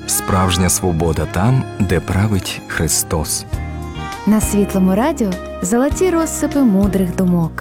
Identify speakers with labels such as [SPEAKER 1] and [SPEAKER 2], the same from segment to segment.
[SPEAKER 1] Справжня свобода там, де править Христос.
[SPEAKER 2] На Світлому радіо золоті розсипи мудрих думок.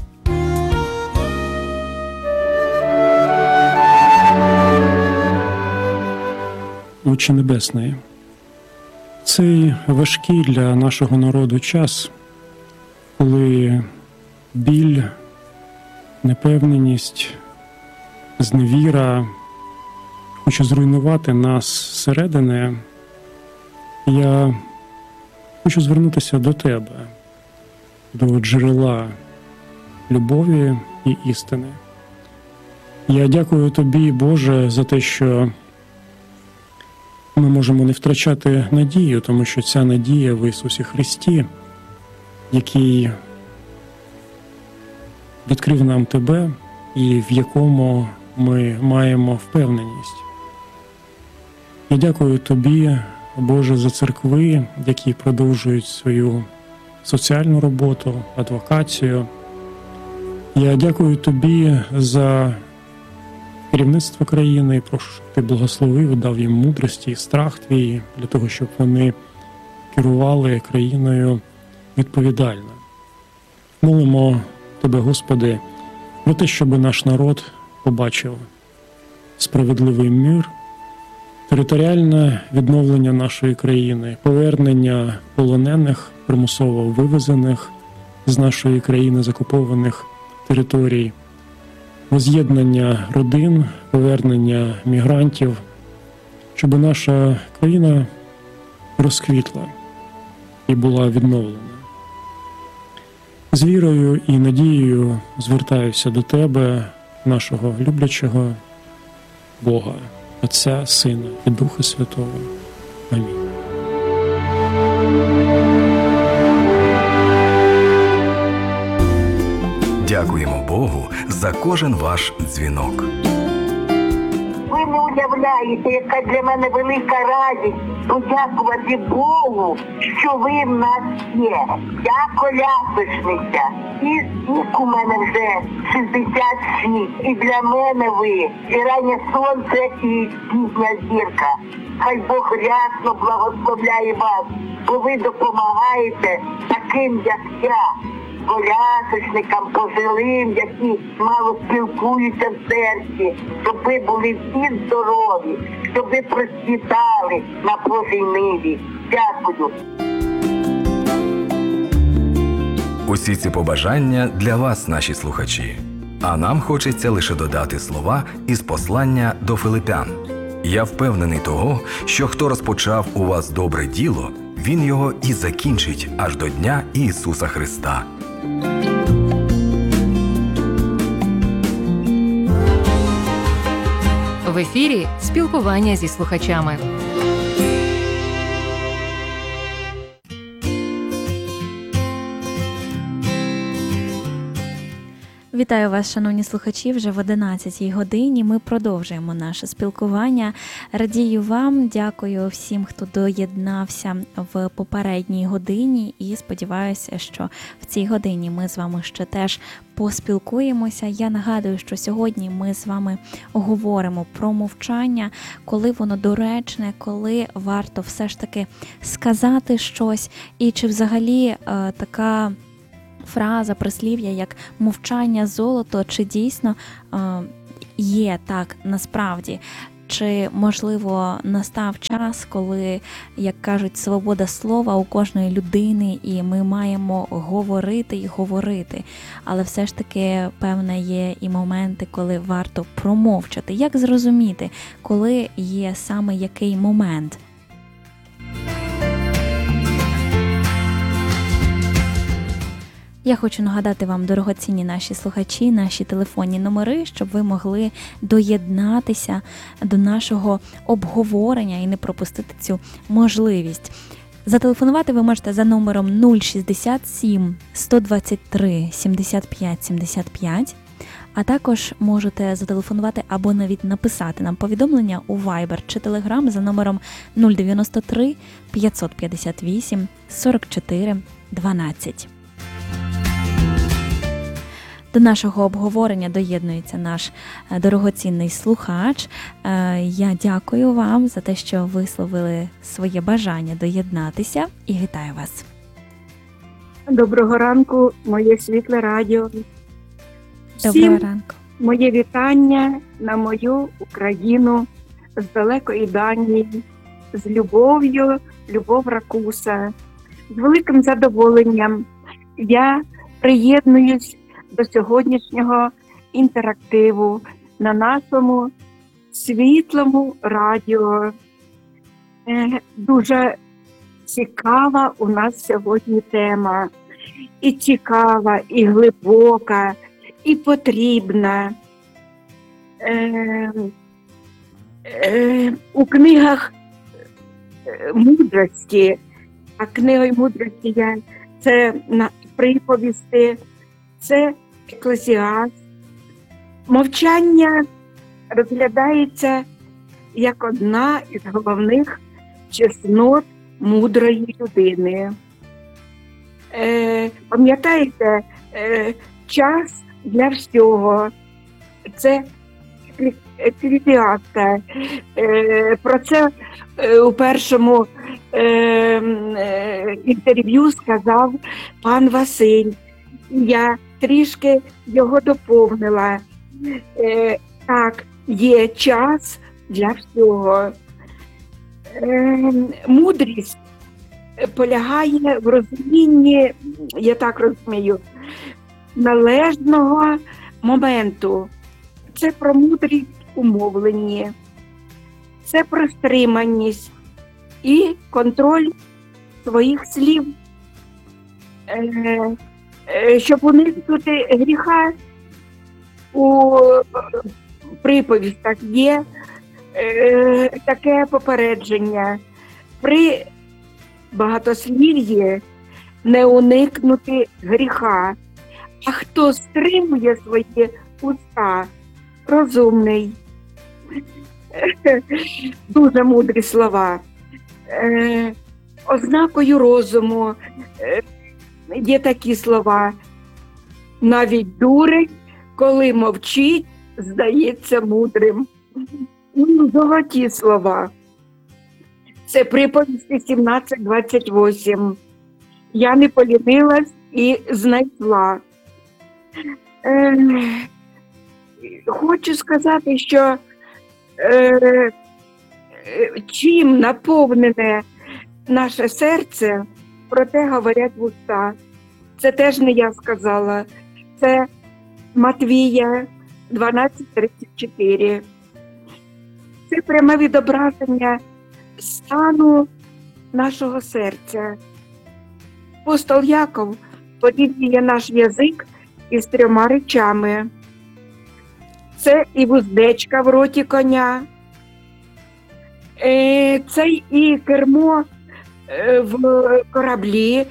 [SPEAKER 3] Отче Небесний, цей важкий для нашого народу час, коли біль, непевненість, зневіра хоче зруйнувати нас зсередини, я хочу звернутися до Тебе, до джерела любові і істини. Я дякую Тобі, Боже, за те, що ми можемо не втрачати надію, тому що ця надія в Ісусі Христі, який відкрив нам Тебе і в якому ми маємо впевненість. Я дякую Тобі, Боже, за церкви, які продовжують свою соціальну роботу, адвокацію. Я дякую Тобі за керівництво країни, і прошу, щоб Ти благословив, дав їм мудрості і страх Твій, для того, щоб вони керували країною відповідально. Молимо Тебе, Господи, про те, щоб наш народ побачив справедливий мир, територіальне відновлення нашої країни, повернення полонених, примусово вивезених з нашої країни, з окупованих територій, воз'єднання родин, повернення мігрантів, щоб наша країна розквітла і була відновлена. З вірою і надією звертаюся до Тебе, нашого люблячого Бога, Отця, Сина і Духа Святого. Амінь.
[SPEAKER 1] Дякуємо Богу за кожен ваш дзвінок.
[SPEAKER 4] Ви не уявляєте, яка для мене велика радість подякувати Богу, що ви в нас є. Я колясочниця. І вік у мене вже 66. І для мене ви і раннє сонце, і пізня зірка. Хай Бог рясно благословляє вас, бо ви допомагаєте таким, як я, колясочникам, пожилим, які мало спілкуються в серці, щоб ви були всі здорові, щоб ви процвітали на Божій ниві. Дякую.
[SPEAKER 1] Усі ці побажання для вас, наші слухачі. А нам хочеться лише додати слова із послання до Филипян. Я впевнений того, що хто розпочав у вас добре діло, він його і закінчить аж до Дня Ісуса Христа.
[SPEAKER 5] В ефірі спілкування зі слухачами.
[SPEAKER 6] Вітаю вас, шановні слухачі, вже в 11-й годині. Ми продовжуємо наше спілкування. Радію вам, дякую всім, хто доєднався в попередній годині, і сподіваюся, що в цій годині ми з вами ще теж поспілкуємося. Я нагадую, що сьогодні ми з вами говоримо про мовчання, коли воно доречне, коли варто все ж таки сказати щось, і чи взагалі така фраза, прислів'я, як «мовчання – золото», чи дійсно є так насправді? Чи, можливо, настав час, коли, як кажуть, свобода слова у кожної людини, і ми маємо говорити і говорити. Але все ж таки, певне, є і моменти, коли варто промовчати. Як зрозуміти, коли є саме який момент? Я хочу нагадати вам, дорогоцінні наші слухачі, наші телефонні номери, щоб ви могли доєднатися до нашого обговорення і не пропустити цю можливість. Зателефонувати ви можете за номером 067 123 75 75, а також можете зателефонувати або навіть написати нам повідомлення у Viber чи Telegram за номером 093 558 44 12. До нашого обговорення доєднується наш дорогоцінний слухач. Я дякую вам за те, що висловили своє бажання доєднатися, і вітаю вас.
[SPEAKER 7] Доброго ранку, моє світле радіо.
[SPEAKER 6] Доброго ранку.
[SPEAKER 7] Моє вітання на мою Україну з далекої Данії, з любов'ю, Любов Ракуса. З великим задоволенням я приєднуюсь до сьогоднішнього інтерактиву на нашому світлому радіо. Дуже цікава у нас сьогодні тема. І цікава, і глибока, і потрібна. У книгах мудрості, а книгою мудрості це приповісти, це Еклесіаст. Мовчання розглядається як одна із головних чеснот мудрої людини. Пам'ятаєте, час для всього. Це Еклесіаста. Про це у першому інтерв'ю сказав пан Василь. Я трішки його доповнила. Так, є час для всього. Мудрість полягає в розумінні, я так розумію, належного моменту. Це про мудрість у мовленні, це про стриманість і контроль своїх слів. Щоб уникнути гріха, у приповістях є таке попередження. При багатослів'ї не уникнути гріха, а хто стримує свої уста, розумний. Дуже мудрі слова. Ознакою розуму є такі слова. Навіть дурень, коли мовчить, здається мудрим. Золоті слова. Це приповісти 17:28. Я не полінилась і знайшла. Хочу сказати, що чим наповнене наше серце, про те говорять вуста. Це теж не я сказала. Це Матвія 12:34. Це пряме відображення стану нашого серця. Апостол Яков порівнює наш язик із 3 речами. Це і вуздечка в роті коня, це і кермо в кораблі,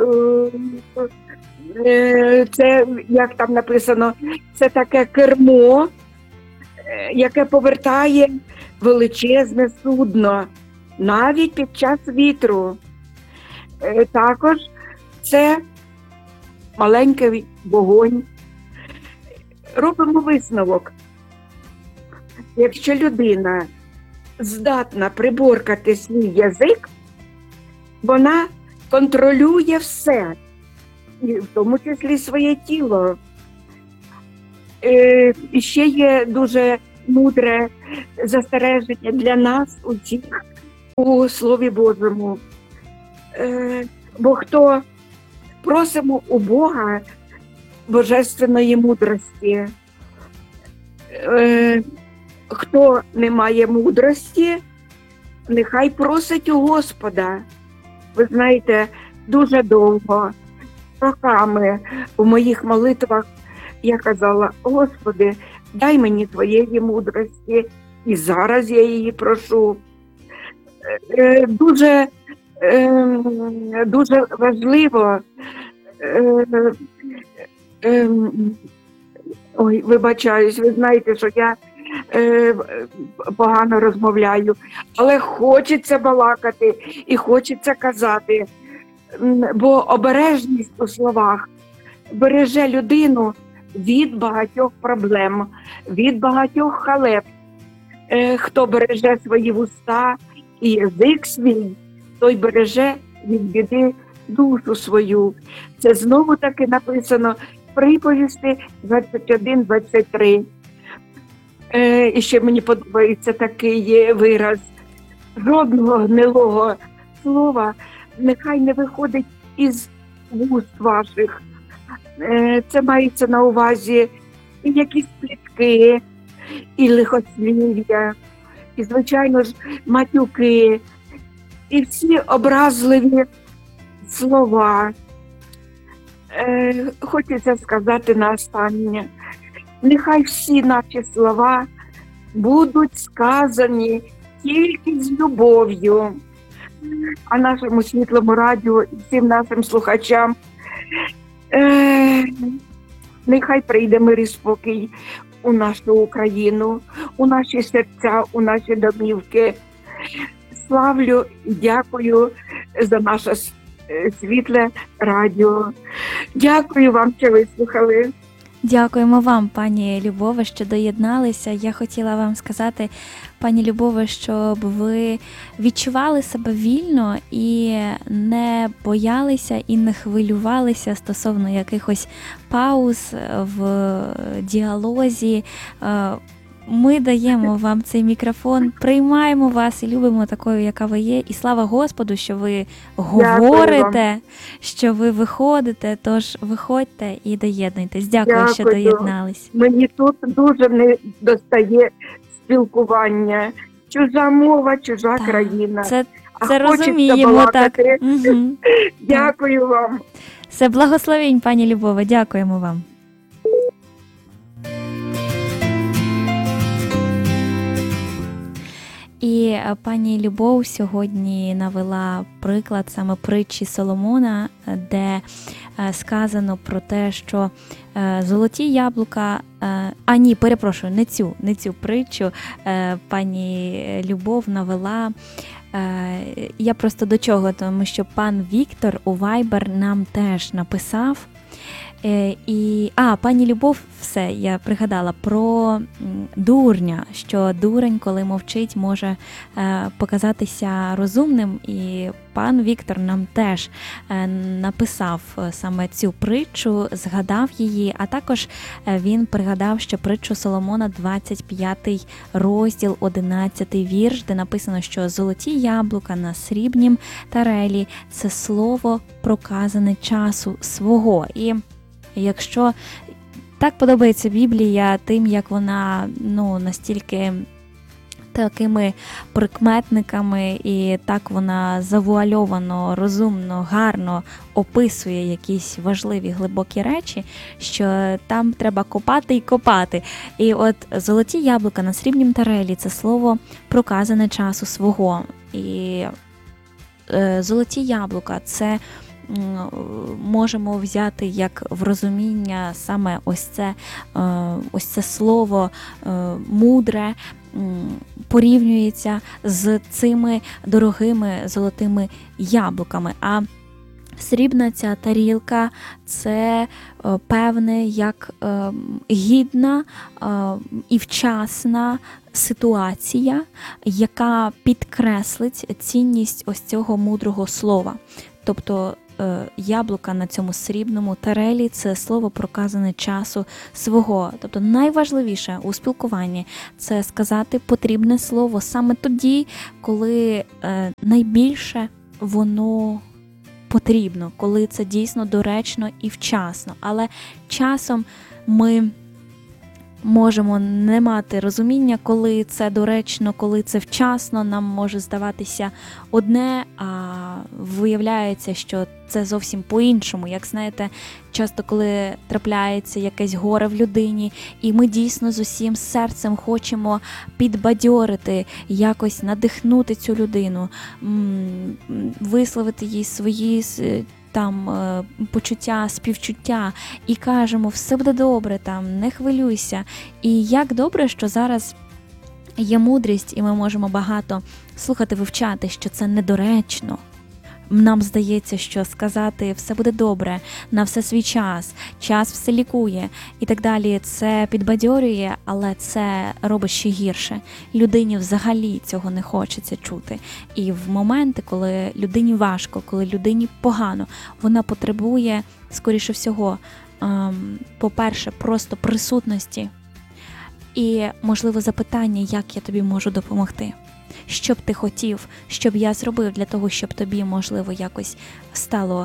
[SPEAKER 7] це, як там написано, це таке кермо, яке повертає величезне судно, навіть під час вітру. Також це маленький вогонь. Робимо висновок. Якщо людина здатна приборкати свій язик, вона контролює все, і в тому числі своє тіло. І ще є дуже мудре застереження для нас усіх у Слові Божому. Бо хто просимо у Бога божественної мудрості, хто не має мудрості, нехай просить у Господа. Ви знаєте, дуже довго, роками у моїх молитвах я казала: Господи, дай мені твоєї мудрості, і зараз я її прошу. Дуже важливо, ой, вибачаюсь, ви знаєте, що я погано розмовляю, але хочеться балакати і хочеться казати, бо обережність у словах береже людину від багатьох проблем, від багатьох халеп. Хто береже свої вуста і язик свій, той береже від біди душу свою. Це знову таки написано в приповісти 21-23. І ще мені подобається такий вираз. Жодного гнилого слова нехай не виходить із вуст ваших. Це мається на увазі і якісь плітки, і лихослів'я, і, звичайно ж, матюки, і всі образливі слова. Хочеться сказати на останнє. Нехай всі наші слова будуть сказані тільки з любов'ю. А нашому світлому радіо і всім нашим слухачам нехай прийде мир і спокій у нашу Україну, у наші серця, у наші домівки. Славлю і дякую за наше світле радіо. Дякую вам, що вислухали.
[SPEAKER 6] Дякуємо вам, пані Любове, що доєдналися. Я хотіла вам сказати, пані Любове, щоб ви відчували себе вільно і не боялися і не хвилювалися стосовно якихось пауз в діалозі. Ми даємо вам цей мікрофон, приймаємо вас і любимо такою, яка ви є. І слава Господу, що ви говорите, що ви виходите, тож виходьте і доєднуйтесь. Дякую, що доєднались.
[SPEAKER 7] Мені тут дуже не достає спілкування. Чужа мова, чужа країна.
[SPEAKER 6] Це
[SPEAKER 7] хочеться
[SPEAKER 6] розуміємо, так. Угу.
[SPEAKER 7] Дякую вам.
[SPEAKER 6] Все, благословінь, пані Любове, дякуємо вам. І пані Любов сьогодні навела приклад саме притчі Соломона, де сказано про те, що золоті яблука, не цю притчу пані Любов навела. Я просто до чого, тому що пан Віктор у Viber нам теж написав. Пані Любов, все, я пригадала про дурня, що дурень, коли мовчить, може показатися розумним, і пан Віктор нам теж написав саме цю притчу, згадав її, а також він пригадав, що притчу Соломона, 25 розділ, 11 вірш, де написано, що золоті яблука на срібнім тарелі – це слово, проказане часу свого. І якщо так подобається Біблія тим, як вона настільки такими прикметниками і так вона завуальовано, розумно, гарно описує якісь важливі, глибокі речі, що там треба копати і копати. І от золоті яблука на срібнім тарелі – це слово, проказане часу свого. І золоті яблука – це можемо взяти як в розуміння саме ось це слово мудре, порівнюється з цими дорогими золотими яблуками. А срібна ця тарілка – це певне як гідна і вчасна ситуація, яка підкреслить цінність ось цього мудрого слова. Тобто яблука на цьому срібному тарелі – це слово, проказане часу свого. Тобто найважливіше у спілкуванні – це сказати потрібне слово саме тоді, коли найбільше воно потрібно, коли це дійсно доречно і вчасно. Але часом ми можемо не мати розуміння, коли це доречно, коли це вчасно. Нам може здаватися одне, а виявляється, що це зовсім по-іншому. Як знаєте, часто коли трапляється якесь горе в людині, і ми дійсно з усім серцем хочемо підбадьорити, якось надихнути цю людину, висловити їй свої почуття, співчуття, і кажемо, все буде добре, не хвилюйся. І як добре, що зараз є мудрість, і ми можемо багато слухати, вивчати, що це недоречно. нам здається, що сказати «все буде добре», «на все свій час», «час все лікує» і так далі, це підбадьорює, але це робить ще гірше. Людині взагалі цього не хочеться чути. І в моменти, коли людині важко, коли людині погано, вона потребує, скоріше всього, по-перше, просто присутності і, можливо, запитання, як я тобі можу допомогти. Що б ти хотів, щоб я зробив для того, щоб тобі, можливо, якось стало,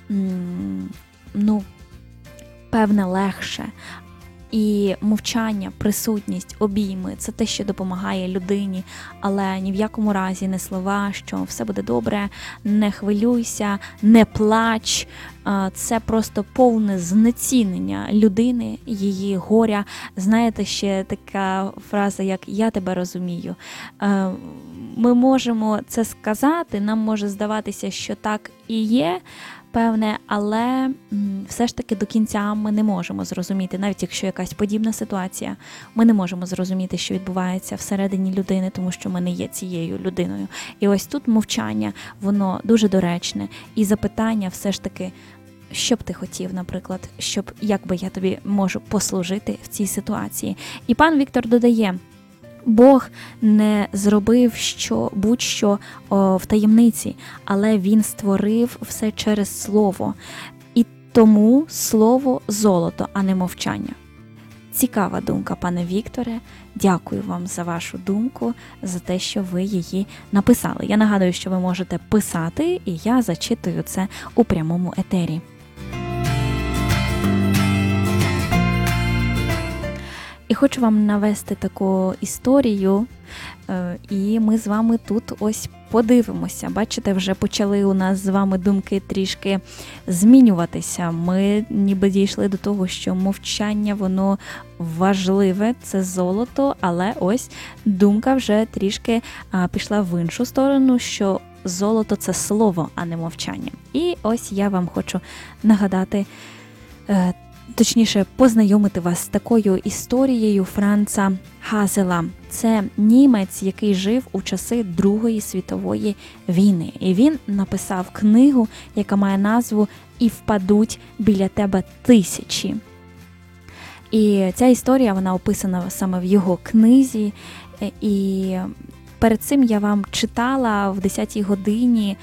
[SPEAKER 6] певне, легше. І мовчання, присутність, обійми – це те, що допомагає людині, але ні в якому разі не слова, що все буде добре, не хвилюйся, не плач. Це просто повне знецінення людини, її горя. Знаєте, ще така фраза, як «я тебе розумію». Ми можемо це сказати, нам може здаватися, що так і є, певне, але все ж таки до кінця ми не можемо зрозуміти, навіть якщо якась подібна ситуація, ми не можемо зрозуміти, що відбувається всередині людини, тому що ми не є цією людиною. І ось тут мовчання, воно дуже доречне, і запитання все ж таки, що б ти хотів, наприклад, як би я тобі можу послужити в цій ситуації. І пан Віктор додає, Бог не зробив будь-що в таємниці, але Він створив все через Слово. І тому Слово – золото, а не мовчання. Цікава думка, пане Вікторе. Дякую вам за вашу думку, за те, що ви її написали. Я нагадую, що ви можете писати, і я зачитую це у прямому етері. І хочу вам навести таку історію, і ми з вами тут ось подивимося. Бачите, вже почали у нас з вами думки трішки змінюватися. Ми ніби дійшли до того, що мовчання, воно важливе, це золото, але ось думка вже трішки пішла в іншу сторону, що золото – це слово, а не мовчання. І ось я вам хочу нагадати, точніше, познайомити вас з такою історією Франца Хазела. Це німець, який жив у часи Другої світової війни. І він написав книгу, яка має назву «І впадуть біля тебе тисячі». І ця історія, вона описана саме в його книзі. І перед цим я вам читала в 10-й годині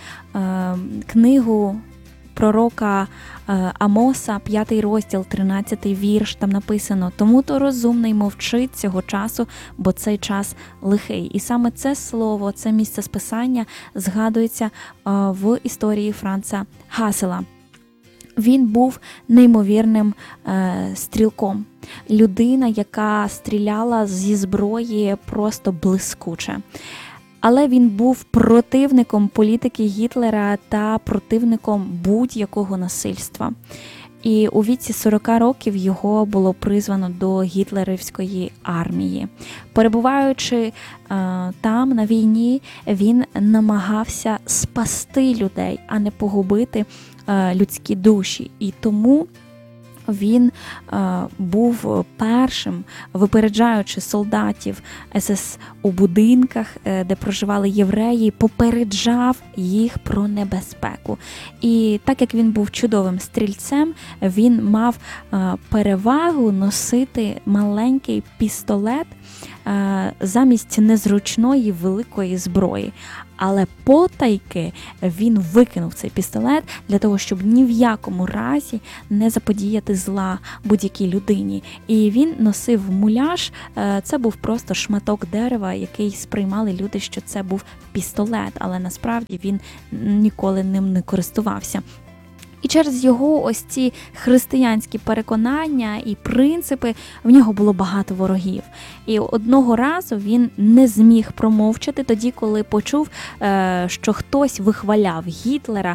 [SPEAKER 6] книгу пророка Амоса, 5 розділ, 13 вірш, там написано: «Тому-то розумний мовчить цього часу, бо цей час лихий». І саме це слово, це місце списання згадується в історії Франца Хазела. Він був неймовірним стрілком. Людина, яка стріляла зі зброї просто блискуче. Але він був противником політики Гітлера та противником будь-якого насильства. І у віці 40 років його було призвано до гітлерівської армії. Перебуваючи там, на війні, він намагався спасти людей, а не погубити людські душі. І тому він був першим, випереджаючи солдатів СС у будинках, де проживали євреї, попереджав їх про небезпеку. І так як він був чудовим стрільцем, він мав перевагу носити маленький пістолет замість незручної великої зброї. Але потайки він викинув цей пістолет для того, щоб ні в якому разі не заподіяти зла будь-якій людині. І він носив муляж, це був просто шматок дерева, який сприймали люди, що це був пістолет, але насправді він ніколи ним не користувався. І через його ось ці християнські переконання і принципи в нього було багато ворогів. І одного разу він не зміг промовчати тоді, коли почув, що хтось вихваляв Гітлера,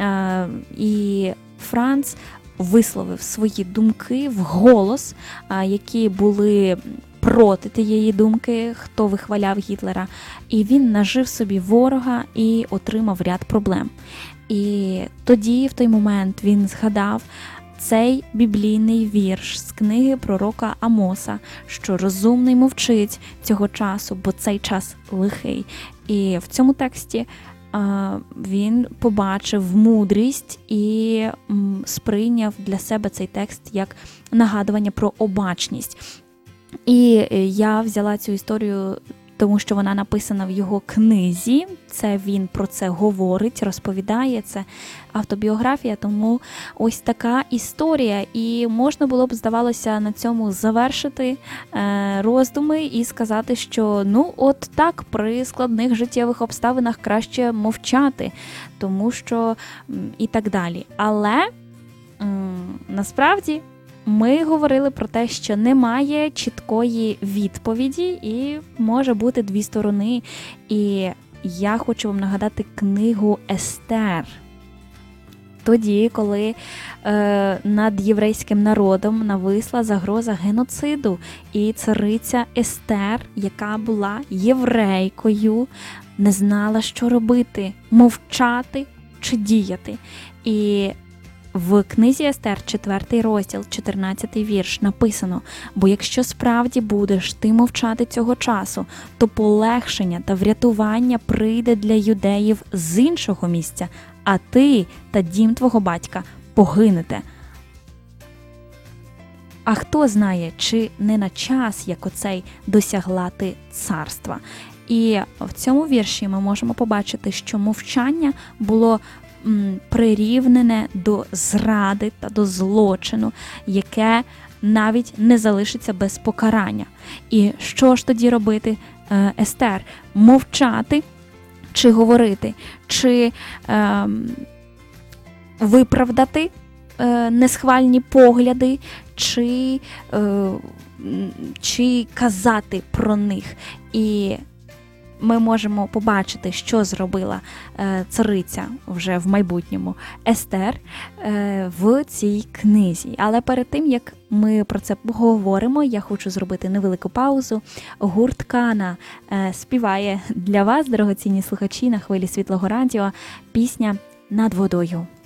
[SPEAKER 6] і Франц висловив свої думки вголос, які були проти тієї думки, хто вихваляв Гітлера. І він нажив собі ворога і отримав ряд проблем. І тоді, в той момент, він згадав цей біблійний вірш з книги пророка Амоса, що розумний мовчить цього часу, бо цей час лихий. І в цьому тексті він побачив мудрість і сприйняв для себе цей текст як нагадування про обачність. І я взяла цю історію, тому що вона написана в його книзі, це він про це говорить, розповідає, це автобіографія, тому ось така історія. І можна було б, здавалося, на цьому завершити роздуми і сказати, що от так, при складних життєвих обставинах краще мовчати, тому що і так далі. Але насправді ми говорили про те, що немає чіткої відповіді і може бути дві сторони. І я хочу вам нагадати книгу Естер. Тоді, коли над єврейським народом нависла загроза геноциду, і цариця Естер, яка була єврейкою, не знала, що робити – мовчати чи діяти. І в книзі Естер, 4 розділ, 14 вірш, написано: «Бо якщо справді будеш ти мовчати цього часу, то полегшення та врятування прийде для юдеїв з іншого місця, а ти та дім твого батька погинете». А хто знає, чи не на час, як оцей, досягла ти царства? І в цьому вірші ми можемо побачити, що мовчання було прирівнене до зради та до злочину, яке навіть не залишиться без покарання. І що ж тоді робити Естер? Мовчати чи говорити? Чи виправдати несхвальні погляди, чи казати про них? І ми можемо побачити, що зробила цариця вже в майбутньому Естер в цій книзі. Але перед тим, як ми про це поговоримо, я хочу зробити невелику паузу. Гурт Кана співає для вас, дорогоцінні слухачі, на хвилі Світлого радіо, пісня «Над водою».